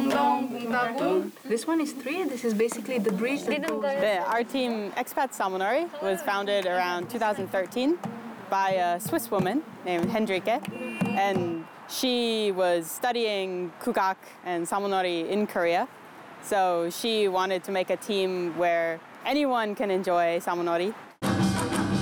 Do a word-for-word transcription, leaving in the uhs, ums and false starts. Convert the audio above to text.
This one is three. This is basically the bridge that goes... The, our team, Expat Salmonori, was founded around two thousand thirteen by a Swiss woman named Hendrike. And she was studying kugak and salmonori in Korea. So she wanted to make a team where anyone can enjoy salmonori.